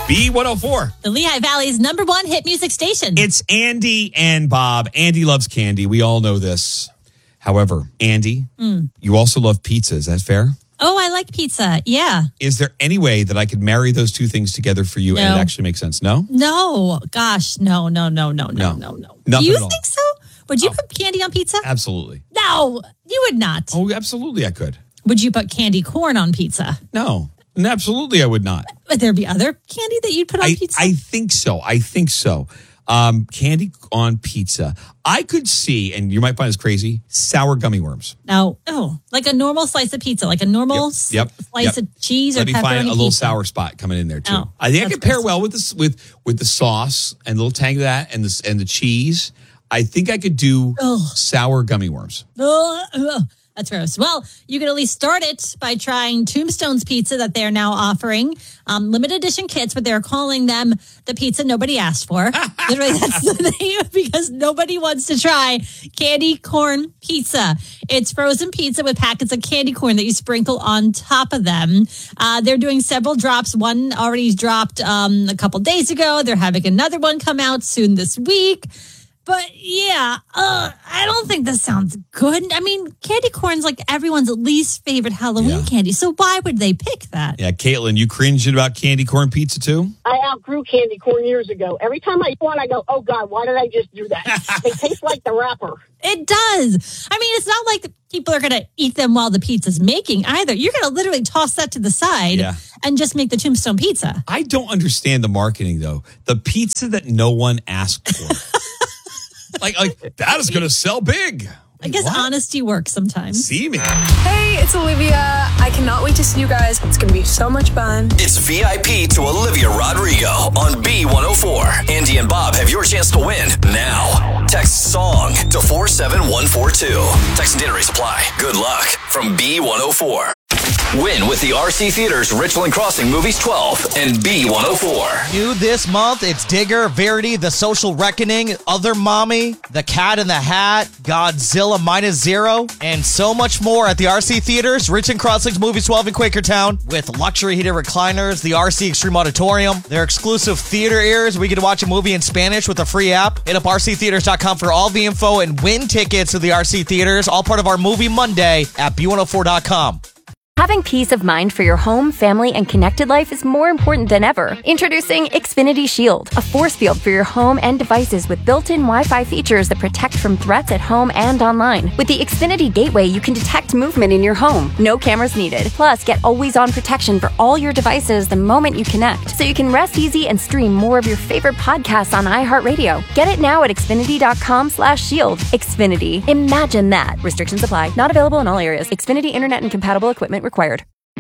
B104. The Lehigh Valley's #1 hit music station. It's Andy and Bob. Andy loves candy. We all know this. However, Andy, you also love pizza. Is that fair? Oh, I like pizza. Yeah. Is there any way that I could marry those two things together for you and it actually makes sense? No? No. Gosh, no. Nothing Do you at all. think so? Would you put candy on pizza? Absolutely. No, you would not. Oh, absolutely I could. Would you put candy corn on pizza? No. Absolutely I would not. Would there be other candy that you'd put on pizza? I think so. Candy on pizza. I could see, and you might find this crazy, sour gummy worms. No. Oh, like a normal slice of pizza, like a normal slice of cheese or pepperoni. Let me find a little pizza. sour spot coming in there too. Oh, I think I could pair well with this with the sauce and a little tang of that and the cheese. I think I could do sour gummy worms. That's gross. Well, you can at least start it by trying Tombstone's pizza that they're now offering. Limited edition kits, but they're calling them the pizza nobody asked for. Literally, that's the name because nobody wants to try candy corn pizza. It's frozen pizza with packets of candy corn that you sprinkle on top of them. They're doing several drops. One already dropped a couple days ago. They're having another one come out soon this week. But yeah, I don't think this sounds good. I mean, candy corn's like everyone's least favorite Halloween candy. So why would they pick that? Yeah, Caitlin, you cringed about candy corn pizza too? I outgrew candy corn years ago. Every time I eat one, I go, oh God, why did I just do that? They taste like the wrapper. It does. I mean, it's not like people are going to eat them while the pizza's making either. You're going to literally toss that to the side and just make the Tombstone pizza. I don't understand the marketing though. The pizza that no one asked for. Like that is going to sell big. I guess honesty works sometimes. See me. Hey, it's Olivia. I cannot wait to see you guys. It's going to be so much fun. It's VIP to Olivia Rodrigo on B104. Andy and Bob have your chance to win now. Text SONG to 47142. Text and data rates apply. Good luck from B104. Win with the RC Theaters Richland Crossing Movies 12 and B104. New this month, it's Digger, Verity, The Social Reckoning, Other Mommy, The Cat in the Hat, Godzilla -0, and so much more at the RC Theaters, Richland Crossing Movies 12 in Quakertown, with luxury heated recliners, the RC Extreme Auditorium, their exclusive theater ears. We get to watch a movie in Spanish with a free app. Hit up rctheaters.com for all the info and win tickets to the RC Theaters, all part of our Movie Monday at b104.com. Having peace of mind for your home, family, and connected life is more important than ever. Introducing Xfinity Shield, a force field for your home and devices with built-in Wi-Fi features that protect from threats at home and online. With the Xfinity Gateway, you can detect movement in your home. No cameras needed. Plus, get always-on protection for all your devices the moment you connect, so you can rest easy and stream more of your favorite podcasts on iHeartRadio. Get it now at Xfinity.com/shield. Xfinity. Imagine that. Restrictions apply. Not available in all areas. Xfinity Internet and compatible equipment required.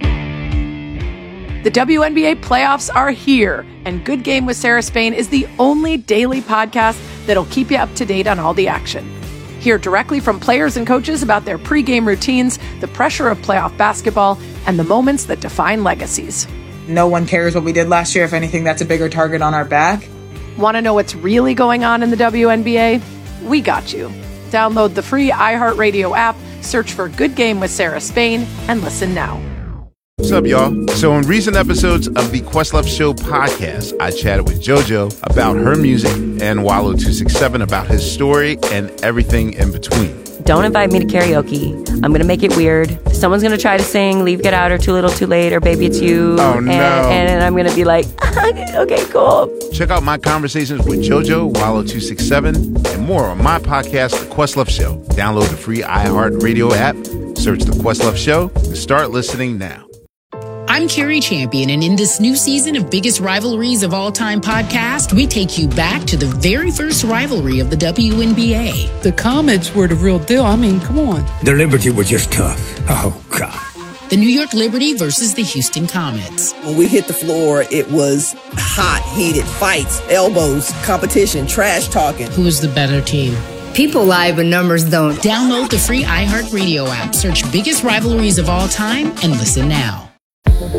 The WNBA playoffs are here, and Good Game with Sarah Spain is the only daily podcast that'll keep you up to date on all the action. Hear directly from players and coaches about their pregame routines, the pressure of playoff basketball, and the moments that define legacies. No one cares what we did last year. If anything, that's a bigger target on our back. Want to know what's really going on in the WNBA? We got you. Download the free iHeartRadio app, search for Good Game with Sarah Spain, and listen now. What's up, y'all? So in recent episodes of the Questlove Show podcast, I chatted with JoJo about her music and Wallow267 about his story and everything in between. Don't invite me to karaoke. I'm going to make it weird. Someone's going to try to sing Leave, Get Out, or Too Little, Too Late, or Baby It's You. Oh, no. And I'm going to be like, okay, cool. Check out my conversations with JoJo, Wallow267, and more on my podcast, The Questlove Show. Download the free iHeartRadio app, search The Questlove Show, and start listening now. I'm Carrie Champion, and in this new season of Biggest Rivalries of All Time podcast, we take you back to the very first rivalry of the WNBA. The Comets were the real deal. I mean, come on. The Liberty were just tough. Oh, God. The New York Liberty versus the Houston Comets. When we hit the floor, it was hot, heated fights, elbows, competition, trash talking. Who was the better team? People lie, but numbers don't. Download the free iHeartRadio app, search Biggest Rivalries of All Time, and listen now.